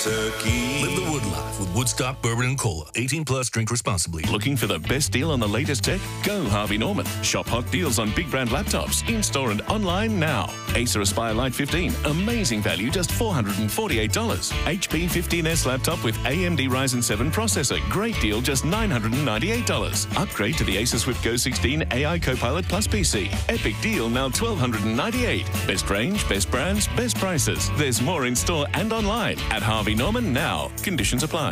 Turkey. Live the Wood life with Woodstock Bourbon and Cola. 18 plus, drink responsibly. Looking for the best deal on the latest tech? Go Harvey Norman. Shop hot deals on big brand laptops, in-store and online now. Acer Aspire Lite 15, amazing value, just $448. HP 15S laptop with AMD Ryzen 7 processor, great deal, just $998. Upgrade to the Acer Swift Go 16 AI Copilot Plus PC. Epic deal, now $1,298. Best range, best brands, best prices. There's more in store and online at Harvey Norman now. Conditions apply.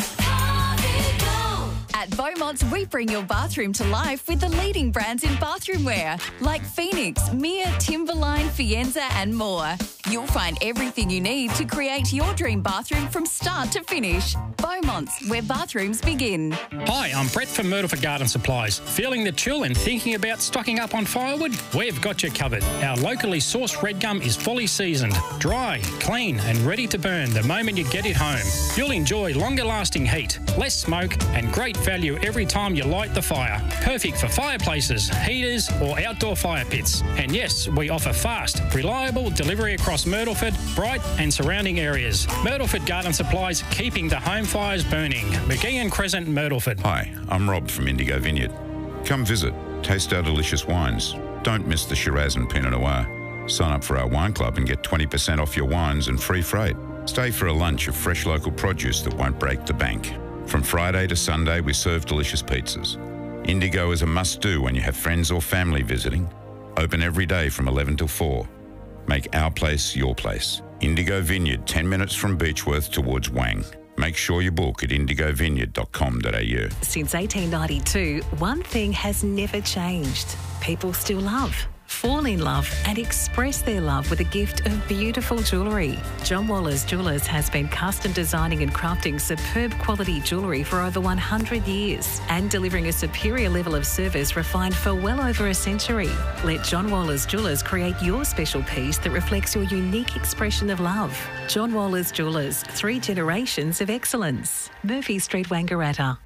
At Beaumont's, we bring your bathroom to life with the leading brands in bathroom wear, like Phoenix, Mia, Timberline, Fienza and more. You'll find everything you need to create your dream bathroom from start to finish. Beaumont's, where bathrooms begin. Hi, I'm Brett from Myrtleford Garden Supplies. Feeling the chill and thinking about stocking up on firewood? We've got you covered. Our locally sourced red gum is fully seasoned, dry, clean and ready to burn the moment you get it home. You'll enjoy longer lasting heat, less smoke and great value every time you light the fire. Perfect for fireplaces, heaters or outdoor fire pits. And yes, we offer fast, reliable delivery across Myrtleford, Bright and surrounding areas. Myrtleford Garden Supplies, keeping the home fires burning. McGeehan Crescent, Myrtleford. Hi, I'm Rob from Indigo Vineyard. Come visit, taste our delicious wines. Don't miss the Shiraz and Pinot Noir. Sign up for our wine club and get 20% off your wines and free freight. Stay for a lunch of fresh local produce that won't break the bank. From Friday to Sunday, we serve delicious pizzas. Indigo is a must-do when you have friends or family visiting. Open every day from 11 till 4. Make our place your place. Indigo Vineyard, 10 minutes from Beechworth towards Wang. Make sure you book at indigovineyard.com.au. Since 1892, one thing has never changed. People still love, fall in love and express their love with a gift of beautiful jewellery. John Waller's Jewellers has been custom designing and crafting superb quality jewellery for over 100 years and delivering a superior level of service refined for well over a century. Let John Waller's Jewellers create your special piece that reflects your unique expression of love. John Waller's Jewellers, 3 generations of excellence. Murphy Street, Wangaratta.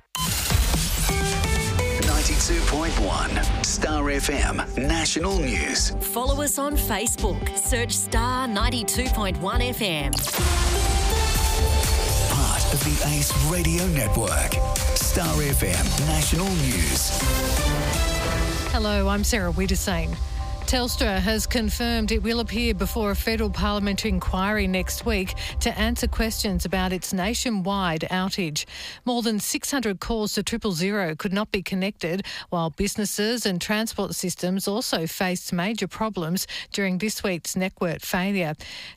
92.1 Star FM National News. Follow us on Facebook. Search Star 92.1 FM. Part of the Ace Radio Network. Star FM National News. Hello, I'm Sarah Wiedersane. Telstra has confirmed it will appear before a federal parliamentary inquiry next week to answer questions about its nationwide outage. More than 600 calls to 000 could not be connected, while businesses and transport systems also faced major problems during this week's network failure.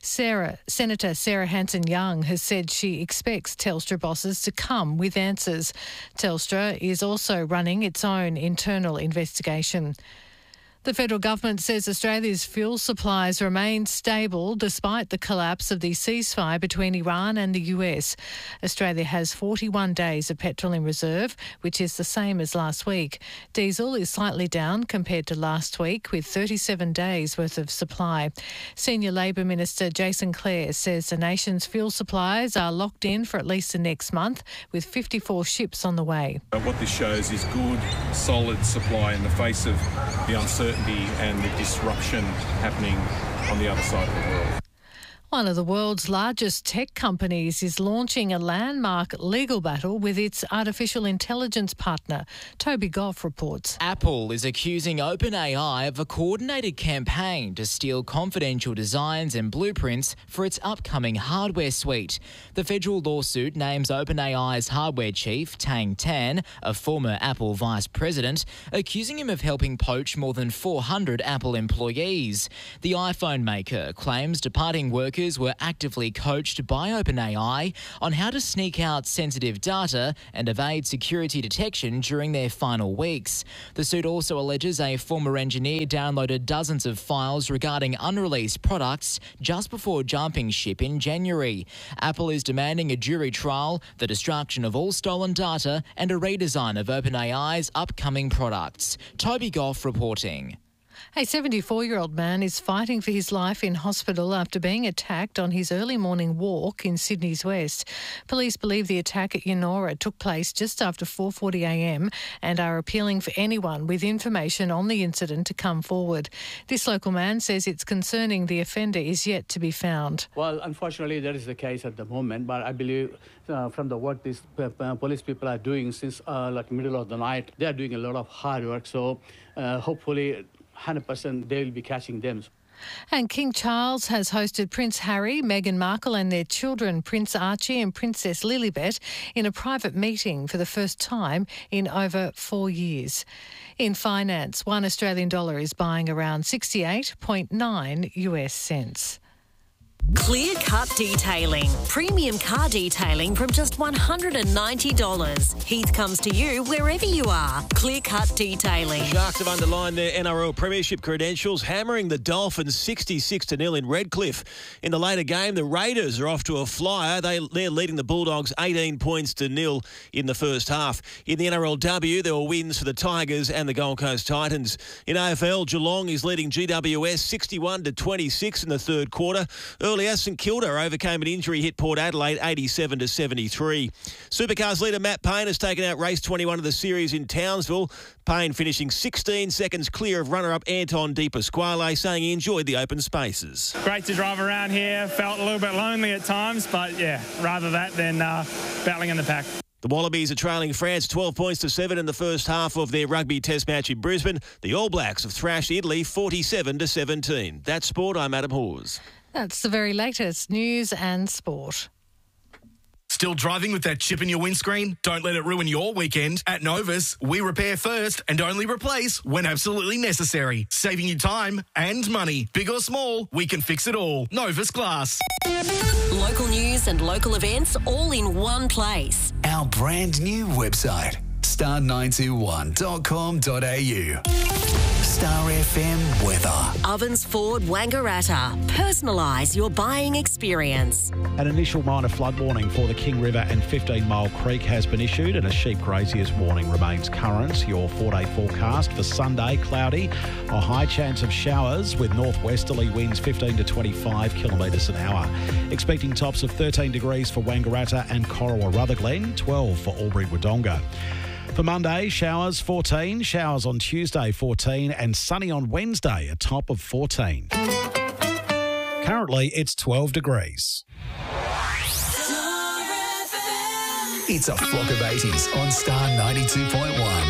Senator Sarah Hanson-Young has said she expects Telstra bosses to come with answers. Telstra is also running its own internal investigation. The federal government says Australia's fuel supplies remain stable despite the collapse of the ceasefire between Iran and the US. Australia has 41 days of petrol in reserve, which is the same as last week. Diesel is slightly down compared to last week, with 37 days worth of supply. Senior Labor Minister Jason Clare says the nation's fuel supplies are locked in for at least the next month, with 54 ships on the way. What this shows is good, solid supply in the face of the uncertainty and the disruption happening on the other side of the world. One of the world's largest tech companies is launching a landmark legal battle with its artificial intelligence partner. Toby Goff reports. Apple is accusing OpenAI of a coordinated campaign to steal confidential designs and blueprints for its upcoming hardware suite. The federal lawsuit names OpenAI's hardware chief, Tang Tan, a former Apple vice president, accusing him of helping poach more than 400 Apple employees. The iPhone maker claims departing workers were actively coached by OpenAI on how to sneak out sensitive data and evade security detection during their final weeks. The suit also alleges a former engineer downloaded dozens of files regarding unreleased products just before jumping ship in January. Apple is demanding a jury trial, the destruction of all stolen data, and a redesign of OpenAI's upcoming products. Toby Goff reporting. A 74-year-old man is fighting for his life in hospital after being attacked on his early morning walk in Sydney's west. Police believe the attack at Yennora took place just after 4:40am and are appealing for anyone with information on the incident to come forward. This local man says it's concerning the offender is yet to be found. Well, unfortunately, that is the case at the moment, but I believe from the work these police people are doing since like middle of the night, they are doing a lot of hard work, so hopefully 100% they will be catching them. And King Charles has hosted Prince Harry, Meghan Markle and their children, Prince Archie and Princess Lilibet, in a private meeting for the first time in over 4 years. In finance, $1 Australian is buying around 68.9 US cents. Clear Cut Detailing. Premium car detailing from just $190. Heath comes to you wherever you are. Clear Cut Detailing. Sharks have underlined their NRL Premiership credentials, hammering the Dolphins 66-0 in Redcliffe. In the later game, the Raiders are off to a flyer. They're leading the Bulldogs 18 points to 0 in the first half. In the NRLW, there were wins for the Tigers and the Gold Coast Titans. In AFL, Geelong is leading GWS 61-26 in the third quarter. Earlier, St Kilda overcame an injury hit Port Adelaide 87-73. Supercars leader Matt Payne has taken out race 21 of the series in Townsville. Payne finishing 16 seconds clear of runner-up Anton De Pasquale, saying he enjoyed the open spaces. Great to drive around here. Felt a little bit lonely at times, but yeah, rather that than battling in the pack. The Wallabies are trailing France 12 points to 7 in the first half of their rugby test match in Brisbane. The All Blacks have thrashed Italy 47-17. That's sport. I'm Adam Hawes. That's the very latest news and sport. Still driving with that chip in your windscreen? Don't let it ruin your weekend. At Novus, we repair first and only replace when absolutely necessary. Saving you time and money. Big or small, we can fix it all. Novus Glass. Local news and local events all in one place. Our brand new website, star921.com.au. Star FM weather. Ovens Ford Wangaratta. Personalise your buying experience. An initial minor flood warning for the King River and 15 Mile Creek has been issued, and a sheep graziers warning remains current. Your 4-day forecast for Sunday, cloudy, a high chance of showers with northwesterly winds 15 to 25 kilometres an hour. Expecting tops of 13 degrees for Wangaratta and Corowa Rutherglen, 12 for Albury Wodonga. For Monday, showers 14, showers on Tuesday 14 and sunny on Wednesday, a top of 14. Currently, it's 12 degrees. It's a flock of 80s on Star 92.1.